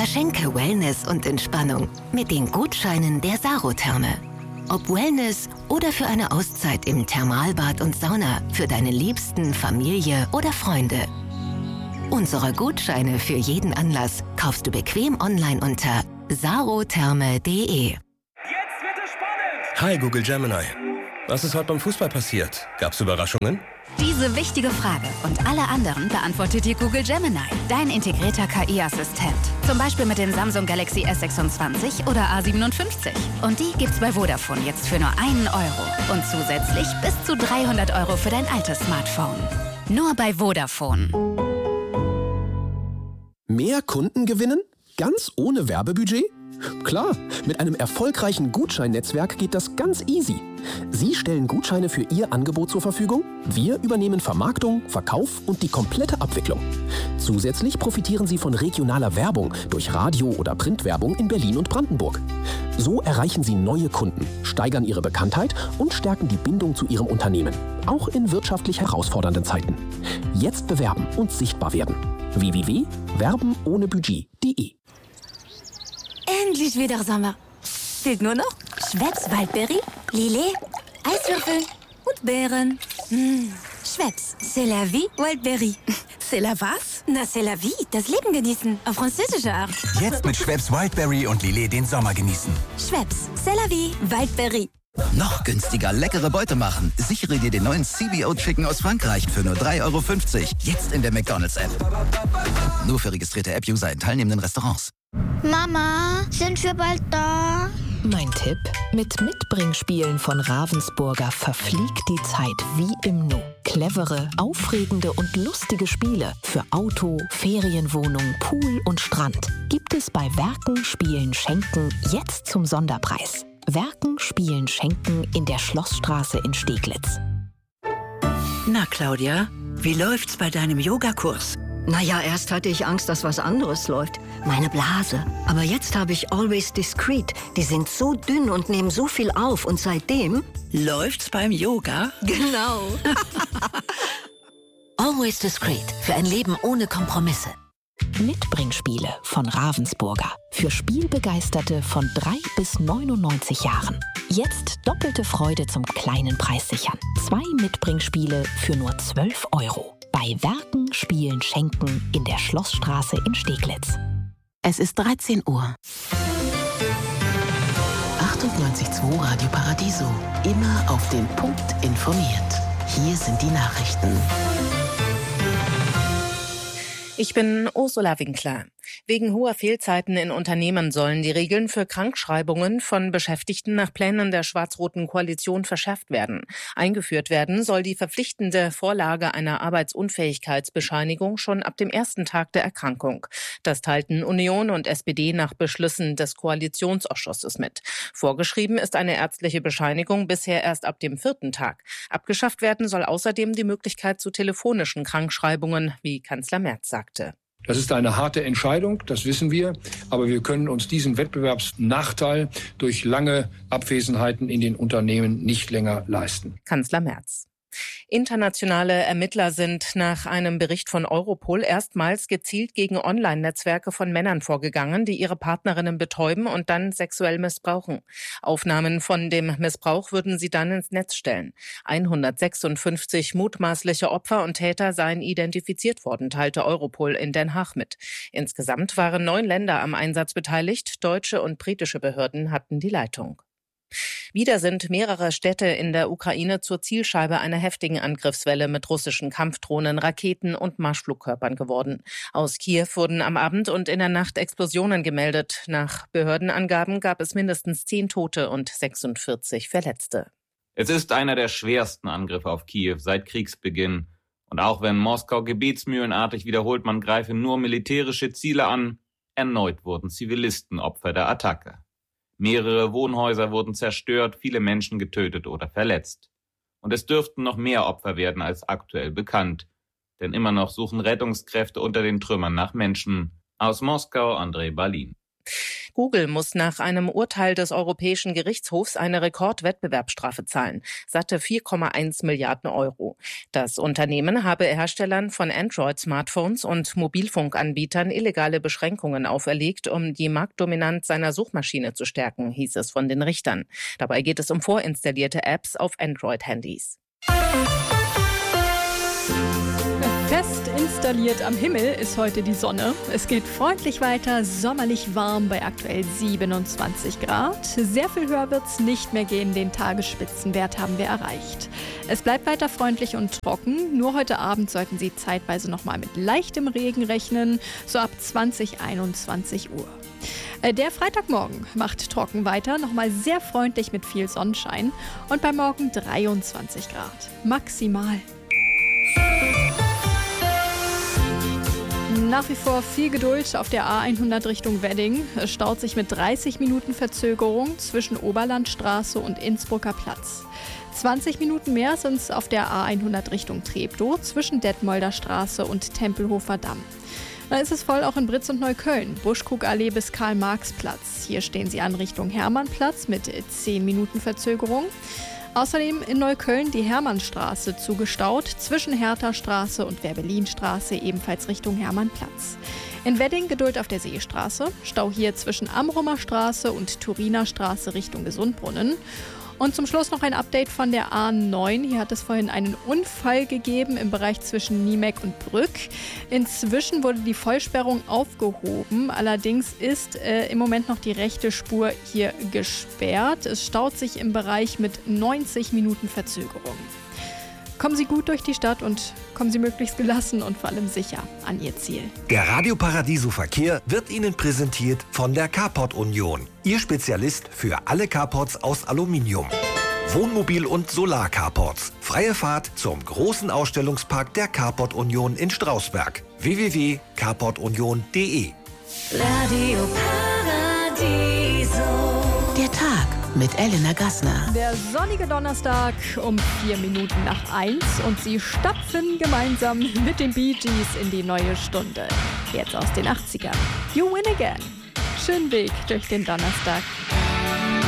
Verschenke Wellness und Entspannung mit den Gutscheinen der Sarotherme. Ob Wellness oder für eine Auszeit im Thermalbad und Sauna für deine Liebsten, Familie oder Freunde. Unsere Gutscheine für jeden Anlass kaufst du bequem online unter sarotherme.de. Jetzt wird es spannend! Hi Google Gemini. Was ist heute beim Fußball passiert? Gab's Überraschungen? Diese wichtige Frage und alle anderen beantwortet dir Google Gemini, dein integrierter KI-Assistent. Zum Beispiel mit dem Samsung Galaxy S26 oder A57. Und die gibt's bei Vodafone jetzt für nur €1 und zusätzlich bis zu 300 € für dein altes Smartphone. Nur bei Vodafone. Mehr Kunden gewinnen? Ganz ohne Werbebudget? Klar, mit einem erfolgreichen Gutscheinnetzwerk geht das ganz easy. Sie stellen Gutscheine für Ihr Angebot zur Verfügung, wir übernehmen Vermarktung, Verkauf und die komplette Abwicklung. Zusätzlich profitieren Sie von regionaler Werbung durch Radio- oder Printwerbung in Berlin und Brandenburg. So erreichen Sie neue Kunden, steigern Ihre Bekanntheit und stärken die Bindung zu Ihrem Unternehmen, auch in wirtschaftlich herausfordernden Zeiten. Jetzt bewerben und sichtbar werden. www.werbenohnebudget.de. Endlich wieder Sommer. Fehlt nur noch Schweppes Waldberry, Lillet, Eiswürfel und Beeren. Schweppes, c'est la vie, Waldberry. C'est la was? Na, c'est la vie, das Leben genießen, auf französische Art. Jetzt mit Schweppes Wildberry und Lillet den Sommer genießen. Schweppes, c'est la vie, Waldberry. Noch günstiger leckere Beute machen. Sichere dir den neuen CBO Chicken aus Frankreich für nur €3,50. Jetzt in der McDonald's-App. Nur für registrierte App-User in teilnehmenden Restaurants. Mama, sind wir bald da? Mein Tipp? Mit Mitbringspielen von Ravensburger verfliegt die Zeit wie im Nu. Clevere, aufregende und lustige Spiele für Auto, Ferienwohnung, Pool und Strand gibt es bei Werken, Spielen, Schenken jetzt zum Sonderpreis. Werken, Spielen, Schenken in der Schlossstraße in Steglitz. Na, Claudia, wie läuft's bei deinem Yogakurs? Naja, erst hatte ich Angst, dass was anderes läuft. Meine Blase. Aber jetzt habe ich Always Discreet. Die sind so dünn und nehmen so viel auf. Und seitdem... Läuft's beim Yoga? Genau. Always Discreet. Für ein Leben ohne Kompromisse. Mitbringspiele von Ravensburger. Für Spielbegeisterte von 3 bis 99 Jahren. Jetzt doppelte Freude zum kleinen Preis sichern. 2 Mitbringspiele für nur €12. Bei Werken, Spielen, Schenken in der Schlossstraße in Steglitz. Es ist 13 Uhr. 98.2 Radio Paradiso. Immer auf den Punkt informiert. Hier sind die Nachrichten. Ich bin Ursula Winkler. Wegen hoher Fehlzeiten in Unternehmen sollen die Regeln für Krankschreibungen von Beschäftigten nach Plänen der schwarz-roten Koalition verschärft werden. Eingeführt werden soll die verpflichtende Vorlage einer Arbeitsunfähigkeitsbescheinigung schon ab dem ersten Tag der Erkrankung. Das teilten Union und SPD nach Beschlüssen des Koalitionsausschusses mit. Vorgeschrieben ist eine ärztliche Bescheinigung bisher erst ab dem 4. Tag. Abgeschafft werden soll außerdem die Möglichkeit zu telefonischen Krankschreibungen, wie Kanzler Merz sagte. Das ist eine harte Entscheidung, das wissen wir. Aber wir können uns diesen Wettbewerbsnachteil durch lange Abwesenheiten in den Unternehmen nicht länger leisten. Kanzler Merz. Internationale Ermittler sind nach einem Bericht von Europol erstmals gezielt gegen Online-Netzwerke von Männern vorgegangen, die ihre Partnerinnen betäuben und dann sexuell missbrauchen. Aufnahmen von dem Missbrauch würden sie dann ins Netz stellen. 156 mutmaßliche Opfer und Täter seien identifiziert worden, teilte Europol in Den Haag mit. Insgesamt waren 9 Länder am Einsatz beteiligt. Deutsche und britische Behörden hatten die Leitung. Wieder sind mehrere Städte in der Ukraine zur Zielscheibe einer heftigen Angriffswelle mit russischen Kampfdrohnen, Raketen und Marschflugkörpern geworden. Aus Kiew wurden am Abend und in der Nacht Explosionen gemeldet. Nach Behördenangaben gab es mindestens 10 Tote und 46 Verletzte. Es ist einer der schwersten Angriffe auf Kiew seit Kriegsbeginn. Und auch wenn Moskau gebetsmühlenartig wiederholt, man greife nur militärische Ziele an, erneut wurden Zivilisten Opfer der Attacke. Mehrere Wohnhäuser wurden zerstört, viele Menschen getötet oder verletzt. Und es dürften noch mehr Opfer werden als aktuell bekannt. Denn immer noch suchen Rettungskräfte unter den Trümmern nach Menschen. Aus Moskau, Andrei Balin. Google muss nach einem Urteil des Europäischen Gerichtshofs eine Rekordwettbewerbsstrafe zahlen. Satte 4,1 Milliarden Euro. Das Unternehmen habe Herstellern von Android-Smartphones und Mobilfunkanbietern illegale Beschränkungen auferlegt, um die Marktdominanz seiner Suchmaschine zu stärken, hieß es von den Richtern. Dabei geht es um vorinstallierte Apps auf Android-Handys. Fest installiert am Himmel ist heute die Sonne. Es geht freundlich weiter, sommerlich warm bei aktuell 27 Grad. Sehr viel höher wird es nicht mehr gehen, den Tagesspitzenwert haben wir erreicht. Es bleibt weiter freundlich und trocken, nur heute Abend sollten Sie zeitweise nochmal mit leichtem Regen rechnen, so ab 21 Uhr. Der Freitagmorgen macht trocken weiter, nochmal sehr freundlich mit viel Sonnenschein und bei Morgen 23 Grad, maximal. Nach wie vor viel Geduld auf der A100 Richtung Wedding. Es staut sich mit 30 Minuten Verzögerung zwischen Oberlandstraße und Innsbrucker Platz. 20 Minuten mehr sind es auf der A100 Richtung Treptow zwischen Detmolder Straße und Tempelhofer Damm. Da ist es voll auch in Britz und Neukölln, Buschkuckallee bis Karl-Marx-Platz. Hier stehen Sie an Richtung Hermannplatz mit 10 Minuten Verzögerung. Außerdem in Neukölln die Hermannstraße zugestaut, zwischen Hertha-Straße und Werbelinstraße ebenfalls Richtung Hermannplatz. In Wedding Geduld auf der Seestraße, Stau hier zwischen Amrumer Straße und Turiner Straße Richtung Gesundbrunnen. Und zum Schluss noch ein Update von der A9. Hier hat es vorhin einen Unfall gegeben im Bereich zwischen Niemek und Brück. Inzwischen wurde die Vollsperrung aufgehoben. Allerdings ist im Moment noch die rechte Spur hier gesperrt. Es staut sich im Bereich mit 90 Minuten Verzögerung. Kommen Sie gut durch die Stadt und kommen Sie möglichst gelassen und vor allem sicher an Ihr Ziel. Der Radio Paradiso Verkehr wird Ihnen präsentiert von der Carport Union. Ihr Spezialist für alle Carports aus Aluminium. Wohnmobil- und Solar-Carports. Freie Fahrt zum großen Ausstellungspark der Carport Union in Strausberg. www.carportunion.de. Radio Paradiso. Der Tag mit Elena Gassner. Der sonnige Donnerstag um 4 Minuten nach 1 und Sie stapfen gemeinsam mit den Bee Gees in die neue Stunde. Jetzt aus den 80ern. You win again. Schönen Weg durch den Donnerstag.